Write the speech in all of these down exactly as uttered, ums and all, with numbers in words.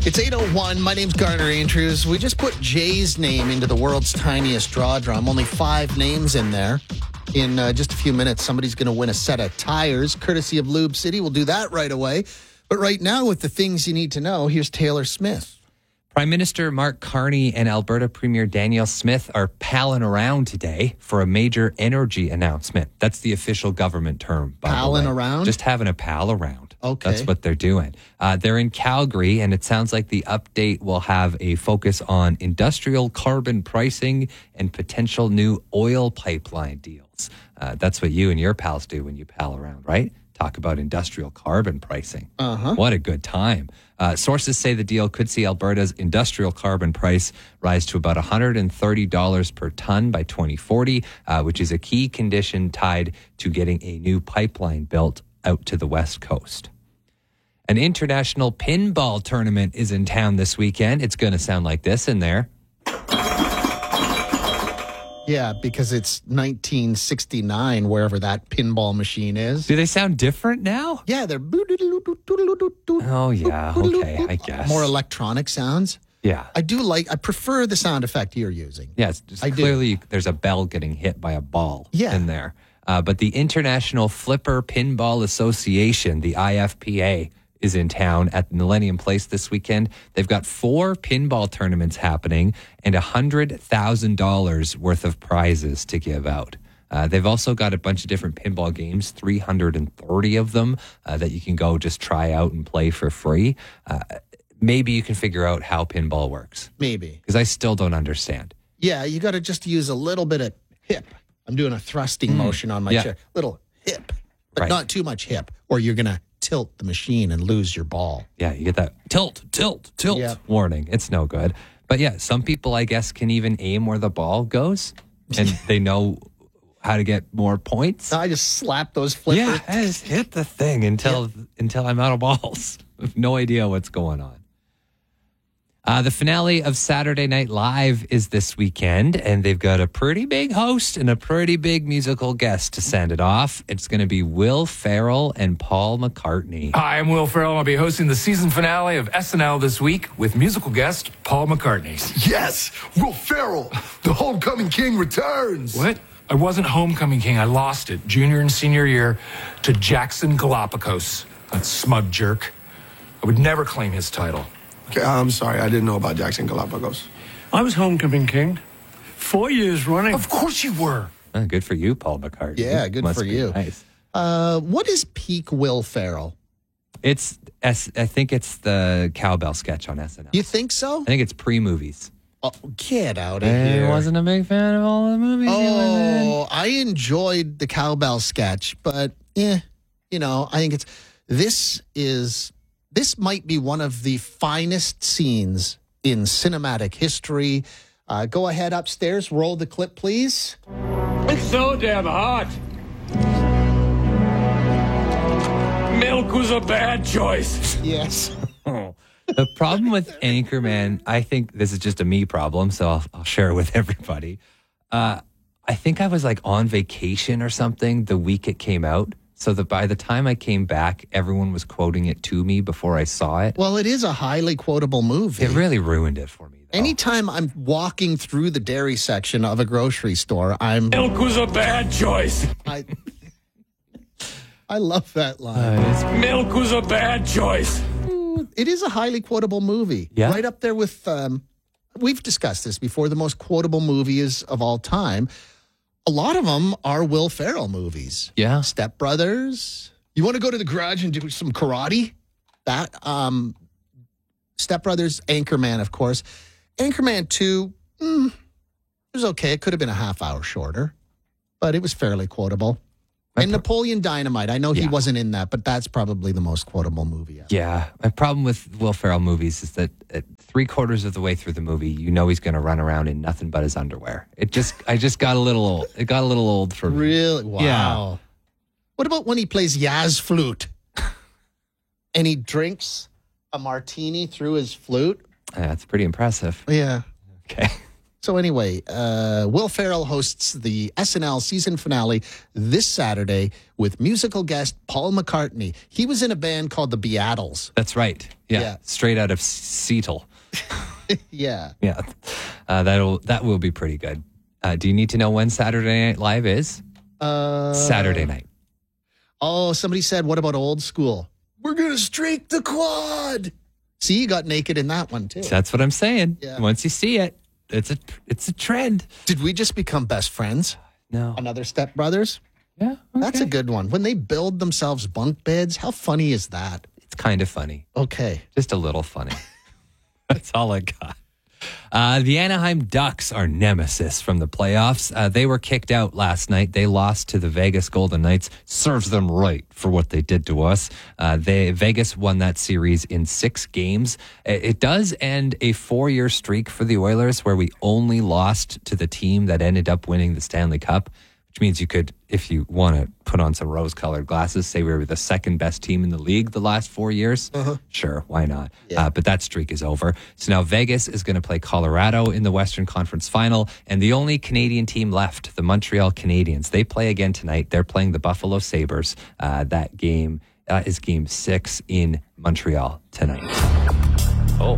It's eight oh one. My name's Garner Andrews. We just put Jay's name into the world's tiniest draw drum. Only five names in there. In uh, just a few minutes, somebody's going to win a set of tires, courtesy of Lube City. We'll do that right away. But right now, with the things you need to know, here's Taylor Smith. Prime Minister Mark Carney and Alberta Premier Danielle Smith are palling around today for a major energy announcement. That's the official government term. By Palling the way. around? Just having a pal around. Okay. That's what they're doing. Uh, they're in Calgary, and it sounds like the update will have a focus on industrial carbon pricing and potential new oil pipeline deals. Uh, that's what you and your pals do when you pal around, right? Talk about industrial carbon pricing. Uh-huh. What a good time. Uh, sources say the deal could see Alberta's industrial carbon price rise to about one hundred thirty dollars per ton by twenty forty, uh, which is a key condition tied to getting a new pipeline built out to the West Coast. An international pinball tournament is in town this weekend. It's going to sound like this in there. Yeah, because it's nineteen sixty-nine, wherever that pinball machine is. Do they sound different now? Yeah, they're... Oh, yeah. Okay, I guess. More electronic sounds. Yeah. I do like... I prefer the sound effect you're using. Yes, yeah, I do. Clearly there's a bell getting hit by a ball Yeah. in there. Uh, but the International Flipper Pinball Association, the I F P A, is in town at Millennium Place this weekend. They've got four pinball tournaments happening and one hundred thousand dollars worth of prizes to give out. Uh, they've also got a bunch of different pinball games, three hundred thirty of them, uh, that you can go just try out and play for free. Uh, maybe you can figure out how pinball works. Maybe. Because I still don't understand. Yeah, you got to just use a little bit of hip. I'm doing a thrusting mm. motion on my yeah. chair. Little hip, but right. not too much hip, or you're going to tilt the machine and lose your ball. Yeah, you get that tilt, tilt, tilt yep. warning. It's no good. But yeah, some people, I guess, can even aim where the ball goes, and they know how to get more points. I just slap those flippers. Yeah, I just hit the thing until yep. until I'm out of balls. I have no idea what's going on. Uh, the finale of Saturday Night Live is this weekend, and they've got a pretty big host and a pretty big musical guest to send it off. It's going to be Will Ferrell and Paul McCartney. Hi, I'm Will Ferrell. I'll be hosting the season finale of S N L this week with musical guest Paul McCartney. Yes, Will Ferrell, the homecoming king returns. What? I wasn't homecoming king. I lost it junior and senior year to Jackson Galapagos, that smug jerk. I would never claim his title. Okay, I'm sorry. I didn't know about Jackson Galapagos. I was homecoming king. Four years running. Of course you were. Oh, good for you, Paul McCartney. Yeah, good Must for be you. Nice. Uh, what is peak Will Ferrell? It's I think it's the cowbell sketch on S N L. You think so? I think it's pre-movies. Oh, get out of I here. wasn't a big fan of all the movies he was in. Oh, I enjoyed the cowbell sketch, but eh, you know, I think it's this is this might be one of the finest scenes in cinematic history. Uh, go ahead upstairs, roll the clip, please. It's so damn hot. Milk was a bad choice. Yes. The problem with Anchorman, I think this is just a me problem, so I'll, I'll share it with everybody. Uh, I think I was like on vacation or something the week it came out, so that by the time I came back, everyone was quoting it to me before I saw it. Well, it is a highly quotable movie. It really ruined it for me, though. Anytime I'm walking through the dairy section of a grocery store, I'm... Milk was a bad choice. I, I love that line. Uh, Milk was a bad choice. It is a highly quotable movie. Yeah. Right up there with, um, we've discussed this before, the most quotable movies of all time. A lot of them are Will Ferrell movies. Yeah. Step Brothers. You want to go to the garage and do some karate? That, um, Step Brothers, Anchorman, of course. Anchorman two, mm, it was okay. It could have been a half hour shorter, but it was fairly quotable. My and pro- Napoleon Dynamite. I know he Yeah. wasn't in that, but that's probably the most quotable movie ever. Yeah. My problem with Will Ferrell movies is that at three quarters of the way through the movie, you know he's going to run around in nothing but his underwear. It just, I just got a little old. It got a little old for me. Really? Wow. Yeah. What about when he plays Yaz flute and he drinks a martini through his flute? Yeah, that's pretty impressive. Yeah. Okay. So anyway, uh, Will Ferrell hosts the S N L season finale this Saturday with musical guest Paul McCartney. He was in a band called the Beatles. That's right. Yeah. Yeah. Straight out of Seattle. Yeah. Yeah. Uh, that'll, that will be pretty good. Uh, do you need to know when Saturday Night Live is? Uh, Saturday night. Oh, somebody said, what about Old School? We're going to streak the quad. See, you got naked in that one, too. That's what I'm saying. Yeah. Once you see it, it's a it's a trend. Did we just become best friends? No. Another Step Brothers? Yeah. That's a okay. good one. When they build themselves bunk beds, how funny is that? It's kind of funny. Okay. Just a little funny. That's all I got. Uh, the Anaheim Ducks are nemesis from the playoffs. Uh, they were kicked out last night. They lost to the Vegas Golden Knights. Serves them right for what they did to us. Uh, they Vegas won that series in six games. It, it does end a four-year streak for the Oilers where we only lost to the team that ended up winning the Stanley Cup, which means you could, if you want to put on some rose-colored glasses, say we were the second best team in the league the last four years. Uh-huh. Sure, why not? Yeah. Uh, but that streak is over. So now Vegas is going to play Colorado in the Western Conference Final, and the only Canadian team left, the Montreal Canadiens, they play again tonight. They're playing the Buffalo Sabres. Uh, that game uh, is game six in Montreal tonight. Oh,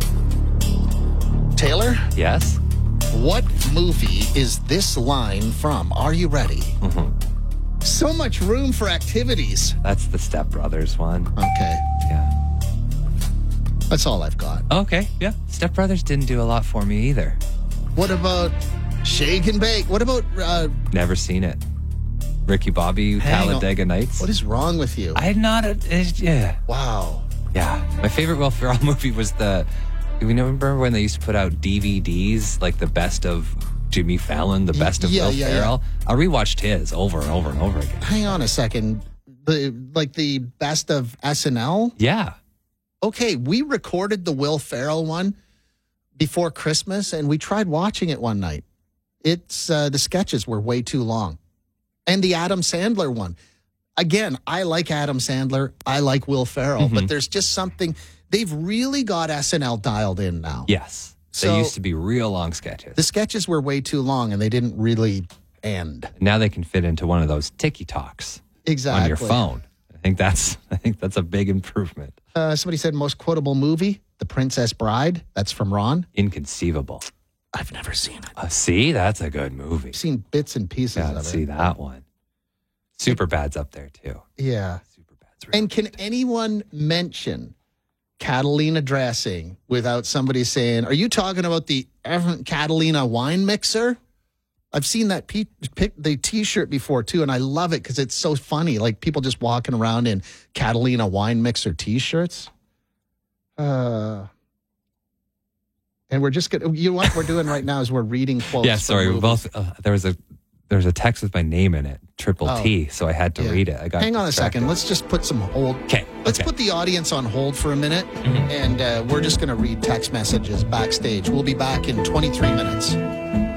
Taylor, yes? what movie is this line from? Are you ready? Mm-hmm. So much room for activities. That's the Step Brothers one. Okay. Yeah. That's all I've got. Okay, yeah. Step Brothers didn't do a lot for me either. What about Shake and Bake? What about, uh, Never seen it. Ricky Bobby, Hang on. Talladega Nights. what is wrong with you? I had not. A, it's- yeah. Wow. Yeah. My favorite Will Ferrell movie was the. We remember when they used to put out D V Ds, like the best of Jimmy Fallon, the best of yeah, Will yeah, Ferrell. I rewatched his over and over and over again. Hang on a second. The like the best of S N L? Yeah. Okay, we recorded the Will Ferrell one before Christmas, and we tried watching it one night. It's uh, the sketches were way too long, and the Adam Sandler one. Again, I like Adam Sandler. I like Will Ferrell, but there's just something. They've really got S N L dialed in now. Yes. So- they used to be real long sketches. The sketches were way too long, and they didn't really end. Now they can fit into one of those Tiki Talks Exactly. on your phone. I think that's. I think that's a big improvement. Uh, somebody said most quotable movie, The Princess Bride. That's from Ron. Inconceivable. I've never seen it. Uh, see, that's a good movie. I've seen bits and pieces Yeah, of it. see that one. Superbad's up there too. Yeah. Superbad's really And can anyone mention Catalina dressing without somebody saying, are you talking about the Evan Catalina wine mixer? I've seen that pe- pic- the T-shirt before too, and I love it because it's so funny. Like people just walking around in Catalina wine mixer T-shirts. Uh, and we're just gonna. You know what we're doing right now is we're reading quotes. Yeah, from sorry. We movies. both uh, there was a there was a text with my name in it, triple Oh. T, so I had to Yeah. read it. I got Hang on a distracted. second. Let's just put some hold. Okay. Let's okay. put the audience on hold for a minute, and uh, we're just going to read text messages backstage. We'll be back in twenty-three minutes.